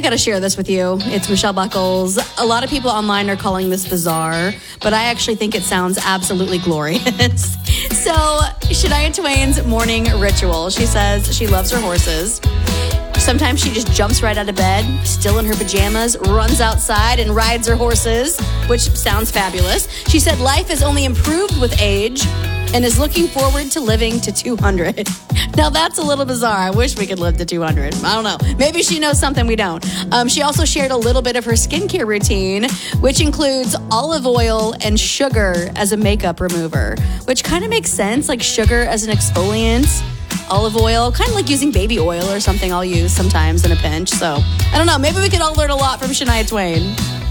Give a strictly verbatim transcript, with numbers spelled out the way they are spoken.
got to share this with you. It's Michelle Buckles. A lot of people online are calling this bizarre, but I actually think it sounds absolutely glorious. So, Shania Twain's morning ritual. She says she loves her horses. Sometimes she just jumps right out of bed, still in her pajamas, runs outside and rides her horses, which sounds fabulous. She said life is only improved with age and is looking forward to living to two hundred. Now, that's a little bizarre. I wish we could live to two hundred. I don't know. Maybe she knows something we don't. Um, she also shared a little bit of her skincare routine, which includes olive oil and sugar as a makeup remover, which kind of makes sense, like sugar as an exfoliant. Olive oil, kind of like using baby oil or something I'll use sometimes in a pinch. So, I don't know. Maybe we could all learn a lot from Shania Twain.